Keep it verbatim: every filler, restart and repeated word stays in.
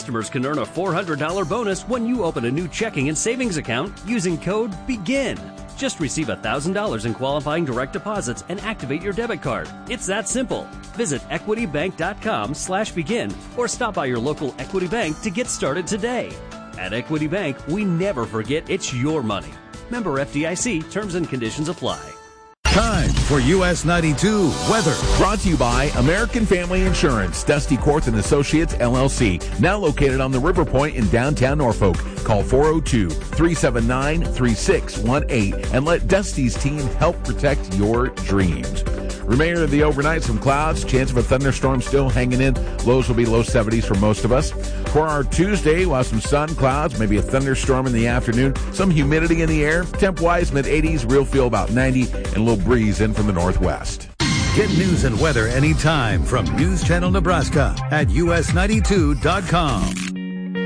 customers can earn a four hundred dollars bonus when you open a new checking and savings account using code BEGIN. Just receive one thousand dollars in qualifying direct deposits and activate your debit card. It's that simple. Visit equitybank.com slash begin or stop by your local Equity Bank to get started today. At Equity Bank, we never forget it's your money. Member F D I C, terms and conditions apply. Time for U S ninety-two weather. Brought to you by American Family Insurance, Dusty Korth and Associates, L L C. Now located on the River Point in downtown Norfolk. Call four oh two, three seven nine, three six one eight and let Dusty's team help protect your dreams. Remainder of the overnight, some clouds, chance of a thunderstorm still hanging in. Lows will be low seventies for most of us. For our Tuesday, we'll have some sun, clouds, maybe a thunderstorm in the afternoon, some humidity in the air. Temp-wise, mid eighties, real feel about ninety, and a little breeze in from the northwest. Get news and weather anytime from News Channel Nebraska at U S ninety-two dot com.